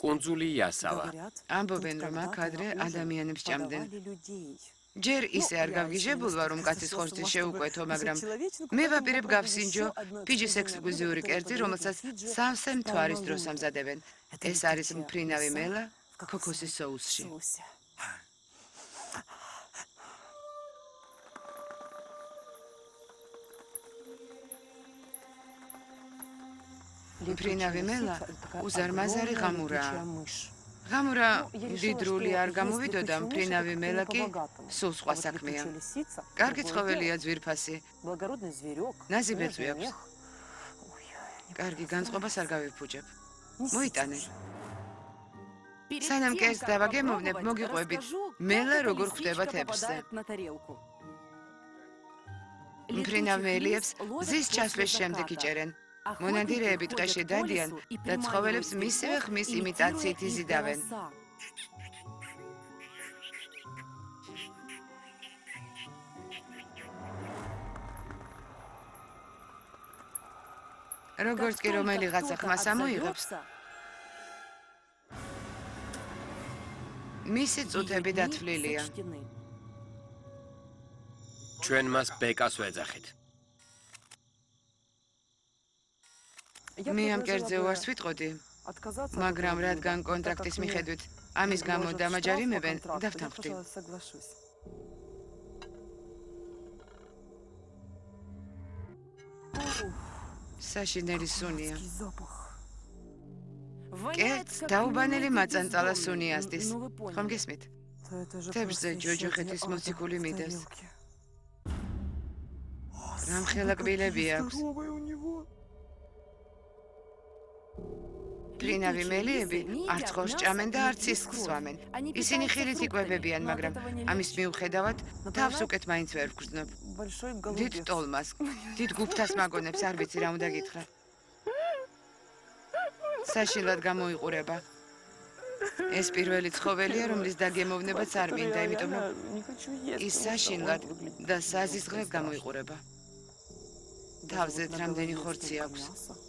კუნძული იასავა. ამბობენ, რომ აქ ადრე ადამიანებს ჭამდნენ. ჯერ ისე არ გავგიჟებულვარ, რომ კაცის ხორცი შეუკვეთო, მაგრამ მე ვაპირებ გავსინჯო ფიჯის ექსკლუზიური კერძი, რომელსაც სავსე მთვარის დროს ამზადებენ. ეს არის მფრინავი მელა ქოქოსის соусში. მფრინავი მელა უზარმაზარი ღამურაა. ღამურა დიდრული არ გამოვიდოდა, მფრინავი მელა კი სულ სხვა საქმეა. კარგი ცხოველია ძვირფასი. ნაზი ბეწვი აქვს. კარგი განწყობას არ გავიფუჭებ. მოიტანე. სანამ კერძს დავაგემოვნებ, მოგიყვებით. მელა როგორ ხვდება თეფსზე. მფრინავ მელიებს მზის ჩასვლის შემდეგ იჭერენ. მონადირეები ტყეში დადიან და ცხოველებს მისივე ხმის იმიტაციით იზიდავენ. როგორც კი რომელიღაცა ხმას ამოიღებს, მისი წუთები დათვლილია. ჩვენ მას ბეკას ვეძახით. მე ამ კერძზე უარს ვიტყოდი, მაგრამ რადგან კონტრაქტის მიხედვით ამის გამო დამაჯარიმებენ, დავთანხმდი. საშინელი სუნია. კერძს დაუბანელი მაწანწალა სუნი ასდის. ხომ გესმით? თეფსზე ჯოჯოხეთის მოციქული მიდევს. რამხელა კბილები აქვს. მფრინავი მელიები არც ხორცს ჭამენ და არც სისხლს სვამენ. ისინი ხილით იკვებებიან, მაგრამ ამის მიუხედავად თავს უკეთ მაინც ვერ ვგრძნობ. დიდ ტოლმას, დიდ გუფთას მაგონებს, არ ვიცი რა უნდა გითხრა. საშინლად გამოიყურება. ეს პირველი ცხოველია, რომლის დაგემოვნებაც არ მინდა, იმიტომ რომ ის საშინლად და საზისხლად გამოიყურება. თავზეთ რამდენი ხორცი აქვს.